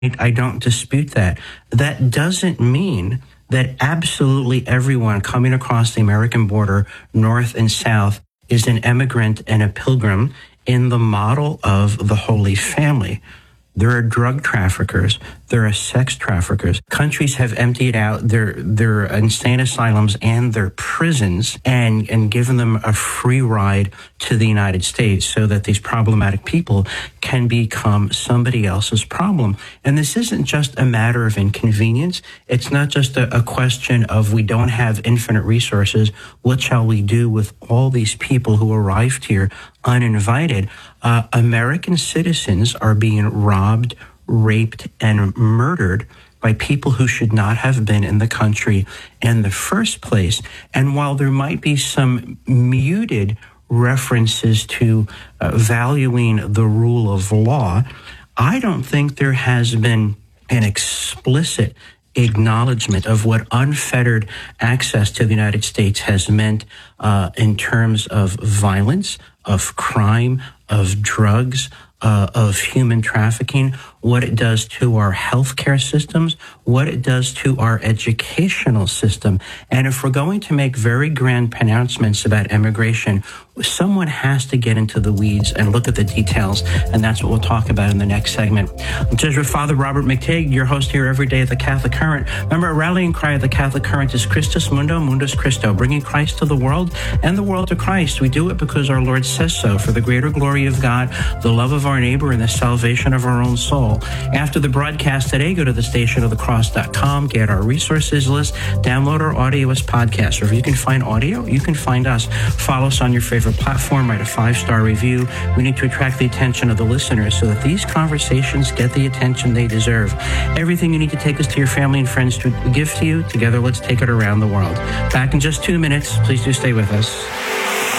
I don't dispute that. That doesn't mean that absolutely everyone coming across the American border, north and south, is an immigrant and a pilgrim in the model of the Holy Family. There are drug traffickers. There are sex traffickers. Countries have emptied out their insane asylums and their prisons and given them a free ride to the United States so that these problematic people can become somebody else's problem. And this isn't just a matter of inconvenience. It's not just a question of we don't have infinite resources. What shall we do with all these people who arrived here uninvited? American citizens are being robbed, raped, and murdered by people who should not have been in the country in the first place. And while there might be some muted references to valuing the rule of law, I don't think there has been an explicit acknowledgement of what unfettered access to the United States has meant in terms of violence, of crime, of drugs, of human trafficking, what it does to our healthcare systems, what it does to our educational system. And if we're going to make very grand pronouncements about immigration, someone has to get into the weeds and look at the details, and that's what we'll talk about in the next segment. I'm Jesuit Father Robert McTeigue, your host here every day at the Catholic Current. Remember, our rallying cry of the Catholic Current is Christus Mundo, Mundus Christo, bringing Christ to the world and the world to Christ. We do it because our Lord says so, for the greater glory of God, the love of our neighbor, and the salvation of our own soul. After the broadcast today, go to thestationofthecross.com, get our resources list, download our audio as podcasts. Or if you can find audio, you can find us. Follow us on your favorite platform, write a 5-star review. We need to attract the attention of the listeners so that these conversations get the attention they deserve. Everything you need to take us to your family and friends to give to you. Together, let's take it around the world. Back in just 2 minutes. Please do stay with us.